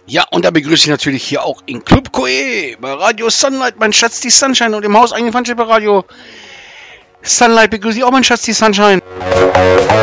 Ja, und da begrüße ich natürlich hier auch in Club Coe bei Radio Sunlight, mein Schatz, die Sunshine, und im Haus eigenen Funship bei Radio Sunlight begrüße ich auch mein Schatz, die Sunshine.